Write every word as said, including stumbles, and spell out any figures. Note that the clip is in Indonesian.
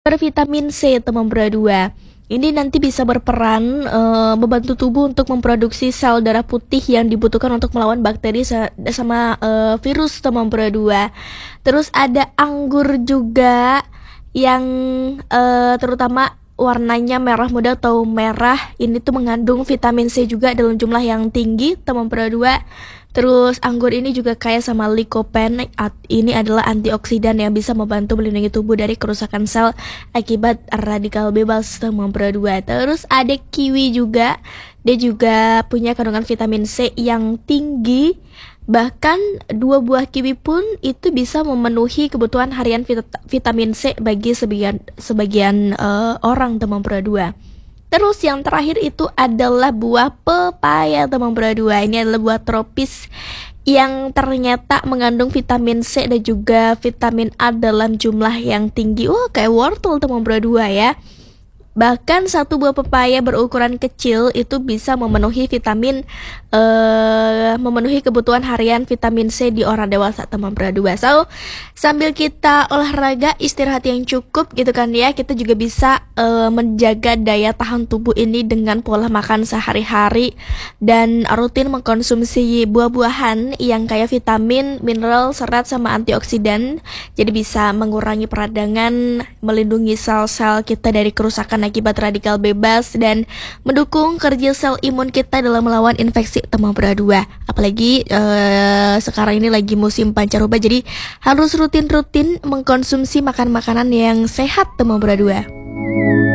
Vitamin C teman dua. Ini nanti bisa berperan uh, membantu tubuh untuk memproduksi sel darah putih yang dibutuhkan untuk melawan bakteri sama uh, virus teman dua. Terus ada anggur juga yang uh, terutama warnanya merah muda atau merah. Ini tuh mengandung vitamin C juga dalam jumlah yang tinggi teman dua. Terus anggur ini juga kaya sama lycopene. Ini adalah antioksidan yang bisa membantu melindungi tubuh dari kerusakan sel akibat radikal bebas teman dua. Terus ada kiwi juga. Dia juga punya kandungan vitamin C yang tinggi. Bahkan dua buah kiwi pun itu bisa memenuhi kebutuhan harian vit- vitamin C bagi sebagian sebagian uh, orang teman dua. Terus yang terakhir itu adalah buah pepaya teman dua. Ini adalah buah tropis yang ternyata mengandung vitamin C dan juga vitamin A dalam jumlah yang tinggi. Wah, kayak wortel teman dua ya. Bahkan satu buah pepaya berukuran kecil itu bisa memenuhi vitamin uh, memenuhi kebutuhan harian vitamin C di orang dewasa teman dua. So, sambil kita olahraga, istirahat yang cukup gitu kan ya, kita juga bisa uh, menjaga daya tahan tubuh ini dengan pola makan sehari-hari dan rutin mengkonsumsi buah-buahan yang kaya vitamin, mineral, serat sama antioksidan. Jadi bisa mengurangi peradangan, melindungi sel-sel kita dari kerusakan akibat radikal bebas dan mendukung kerja sel imun kita dalam melawan infeksi teman dua. Apalagi uh, sekarang ini lagi musim pancaroba, jadi harus rutin-rutin mengkonsumsi makan makanan yang sehat teman dua.